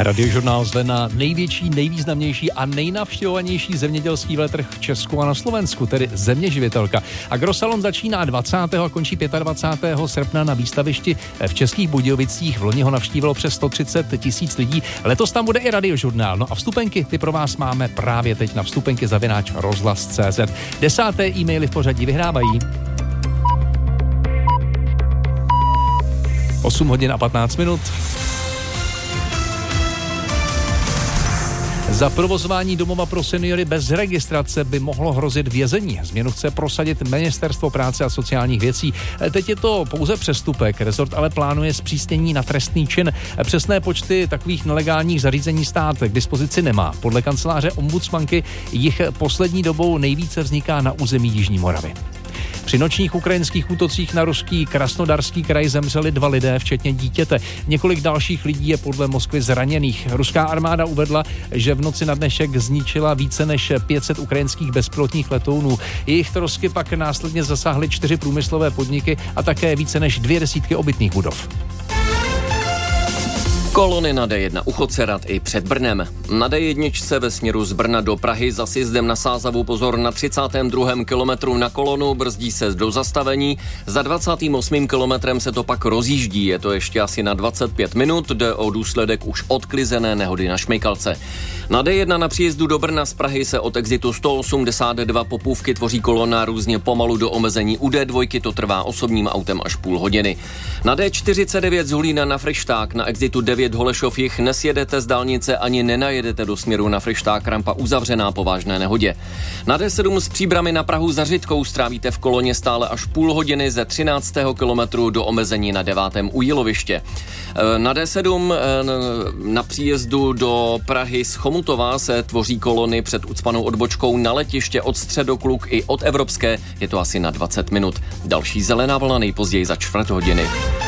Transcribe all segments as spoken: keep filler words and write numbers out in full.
Radiožurnál zve na největší, nejvýznamnější a nejnavštěvovanější zemědělský veletrh v Česku a na Slovensku, tedy Zeměživitelka. Agrosalon začíná dvacátého a končí dvacátého pátého srpna na výstavišti v Českých Budějovicích. V loni ho navštívilo přes sto třicet tisíc lidí. Letos tam bude i Radiožurnál. No a vstupenky, ty pro vás máme právě teď na vstupenky zavináč rozhlas tečka cé zet. Desáté e-maily v pořadí vyhrávají. osm hodin a patnáct minut. Za provozování domova pro seniory bez registrace by mohlo hrozit vězení. Změnu chce prosadit Ministerstvo práce a sociálních věcí. Teď je to pouze přestupek, rezort ale plánuje zpřísnění na trestný čin. Přesné počty takových nelegálních zařízení stát k dispozici nemá. Podle kanceláře ombudsmanky jich poslední dobou nejvíce vzniká na území Jižní Moravy. Při nočních ukrajinských útocích na ruský Krasnodarský kraj zemřeli dva lidé, včetně dítěte. Několik dalších lidí je podle Moskvy zraněných. Ruská armáda uvedla, že v noci na dnešek zničila více než pět set ukrajinských bezpilotních letounů. Jejich trosky pak následně zasáhly čtyři průmyslové podniky a také více než dvě desítky obytných budov. Kolony na dé jedna u Chocerat i před Brnem. Na dé jedna ve směru z Brna do Prahy za sjezdem na Sázavu pozor na třicátém druhém kilometru na kolonu, brzdí se do zastavení. Za dvacátým osmým kilometrem se to pak rozjíždí, je to ještě asi na dvacet pět minut, jde o důsledek už odklizené nehody na Šmejkalce. Na dé jedna na příjezdu do Brna z Prahy se od exitu sto osmdesát dva Popůvky tvoří kolona různě pomalu do omezení. U dé dva to trvá osobním autem až půl hodiny. Na dé čtyřicet devět z Hulína na Fryšták na exitu devět Holešov jich nesjedete z dálnice ani nenajedete do směru na Fryšták, rampa uzavřená po vážné nehodě. Na dé sedm z Příbrami na Prahu za Řitkou strávíte v koloně stále až půl hodiny ze třináctého kilometru do omezení na devátém u Jíloviště. Na dé sedm na příjezdu do Prahy z Chomutova se tvoří kolony před ucpanou odbočkou na letiště od Středokluk i od Evropské, je to asi na dvacet minut. Další zelená vlna nejpozději za čtvrt hodiny.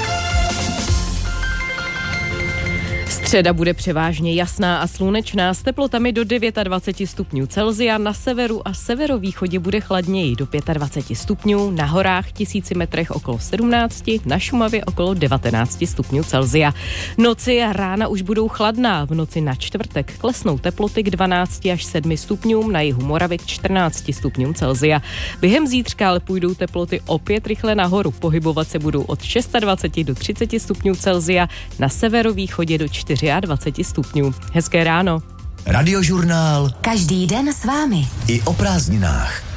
Středa bude převážně jasná a slunečná s teplotami do dvacet devět stupňů Celsia, na severu a severovýchodě bude chladněji do dvacet pět stupňů, na horách tisíci metrech okolo sedmnáct, na Šumavě okolo devatenáct stupňů Celsia. Noci a rána už budou chladná, v noci na čtvrtek klesnou teploty k dvanácti až sedmi stupňům, na jihu Moravy k čtrnácti stupňům Celsia. Během zítřka ale půjdou teploty opět rychle nahoru, pohybovat se budou od dvacet šest do třiceti stupňů Celsia, na severovýchodě do dvacet čtyři stupňů. Hezké ráno. Radiožurnál. Každý den s vámi. I o prázdninách.